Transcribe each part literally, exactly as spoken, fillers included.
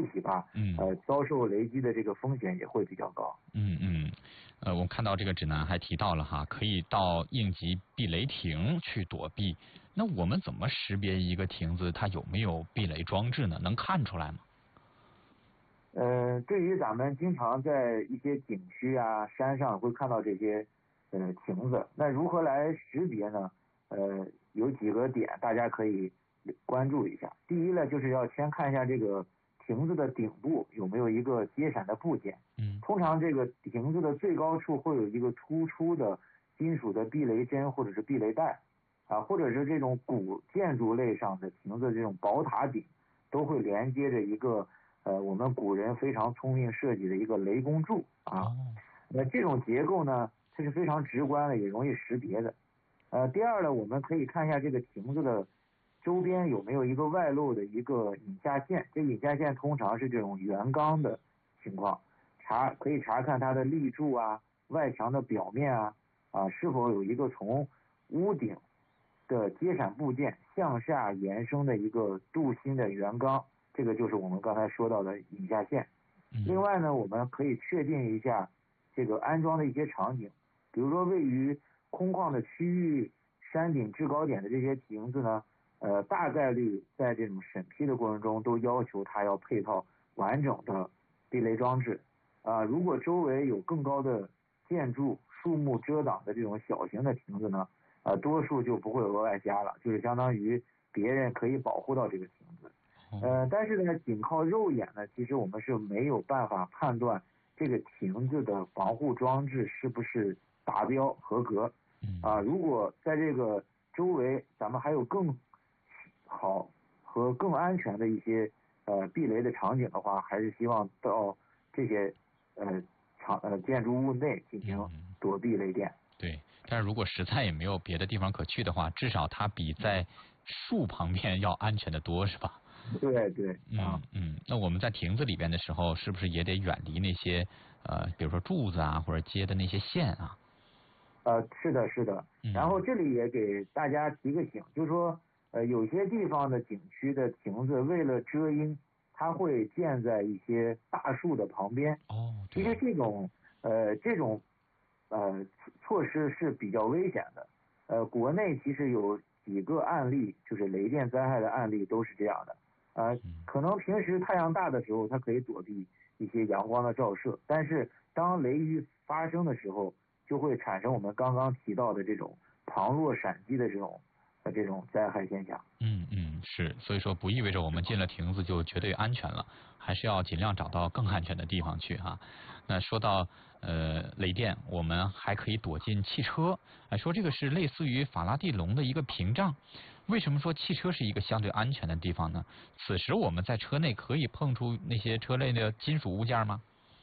体吧， 嗯， 呃，遭受雷击的这个风险也会比较高。 嗯嗯，呃，我看到这个指南还提到了哈，可以到应急避雷亭去躲避。那我们怎么识别一个亭子它有没有避雷装置呢？能看出来吗？ 呃，对于咱们经常在一些景区啊、山上会看到这些呃亭子，那如何来识别呢？呃，有几个点大家可以关注一下。第一呢，就是要先看一下这个亭子的顶部有没有一个接闪的部件。 嗯， 通常这个亭子的最高处会有一个突出的金属的避雷针或者是避雷带啊，或者是这种古建筑类上的亭子这种宝塔顶都会连接着一个。呃，我们古人非常聪明设计的一个雷公柱啊，那这种结构呢，它是非常直观的，也容易识别的。呃，第二呢，我们可以看一下这个亭子的周边有没有一个外露的一个引下线，这个引下线通常是这种圆钢的情况，查可以查看它的立柱啊、外墙的表面啊啊是否有一个从屋顶的接闪部件向下延伸的一个镀锌的圆钢。这个就是我们刚才说到的引下线。另外呢，我们可以确定一下这个安装的一些场景，比如说位于空旷的区域、山顶制高点的这些亭子呢，呃，大概率在这种审批的过程中都要求它要配套完整的避雷装置啊、呃。如果周围有更高的建筑、树木遮挡的这种小型的亭子呢，呃，多数就不会额外加了，就是相当于别人可以保护到这个亭子。呃，但是呢，仅靠肉眼呢，其实我们是没有办法判断这个亭子的防护装置是不是达标合格。啊，如果在这个周围咱们还有更好和更安全的一些呃避雷的场景的话，还是希望到这些呃场呃建筑物内进行躲避雷电。 对，但是如果实在也没有别的地方可去的话，至少它比在树旁边要安全的多，是吧？ 对对， 嗯嗯，那我们在亭子里边的时候，是不是也得远离那些呃，比如说柱子啊，或者接的那些线啊？ 呃，是的，是的。然后这里也给大家提个醒，就是说，呃，有些地方的景区的亭子为了遮阴，它会建在一些大树的旁边。 哦， 其实这种呃这种呃措施是比较危险的。呃，国内其实有几个案例，就是雷电灾害的案例都是这样的。呃，可能平时太阳大的时候，它可以躲避一些阳光的照射，但是当雷雨发生的时候，就会产生我们刚刚提到的这种旁落闪击的这种呃这种灾害现象。 嗯嗯，是，所以说不意味着我们进了亭子就绝对安全了，还是要尽量找到更安全的地方去哈。那说到呃雷电，我们还可以躲进汽车，哎，说这个是类似于法拉第笼的一个屏障。为什么说汽车是一个相对安全的地方呢？此时我们在车内可以碰触那些车类的金属物件吗？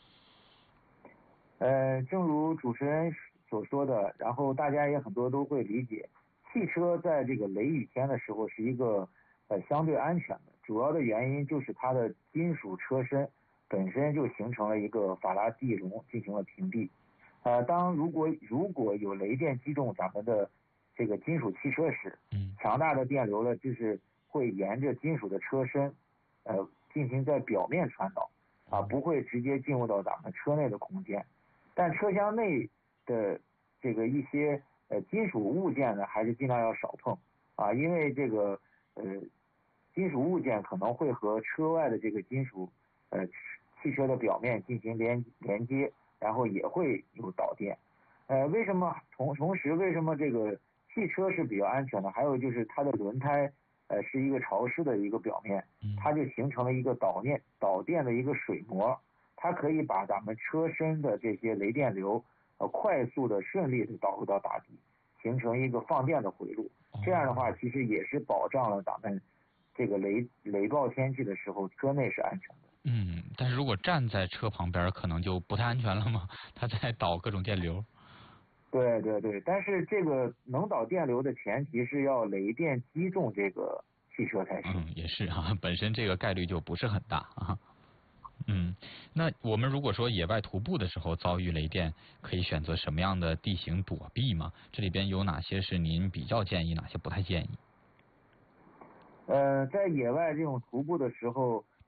呃，正如主持人所说的，然后大家也很多都会理解，汽车在这个雷雨天的时候是一个呃相对安全的，主要的原因就是它的金属车身本身就形成了一个法拉第笼进行了屏蔽。呃，当如果如果有雷电击中咱们的这个金属汽车时，强大的电流呢，就是会沿着金属的车身，呃，进行在表面传导，啊，不会直接进入到咱们车内的空间。但车厢内的这个一些呃金属物件呢，还是尽量要少碰啊，因为这个呃金属物件可能会和车外的这个金属呃汽车的表面进行连连接，然后也会有导电。呃，为什么同同时为什么这个汽车是比较安全的？还有就是它的轮胎呃是一个潮湿的一个表面，它就形成了一个导电导电的一个水膜，它可以把咱们车身的这些雷电流呃快速的顺利的导入到大地，形成一个放电的回路。这样的话，其实也是保障了咱们这个雷雷暴天气的时候车内是安全的。 嗯，但是如果站在车旁边，可能就不太安全了吗？它在导各种电流。 对对对，但是这个能导电流的前提是要雷电击中这个汽车才行。 嗯，也是啊，本身这个概率就不是很大啊。嗯，那我们如果说野外徒步的时候遭遇雷电，可以选择什么样的地形躲避吗？这里边有哪些是您比较建议，哪些不太建议？ 呃，在野外这种徒步的时候，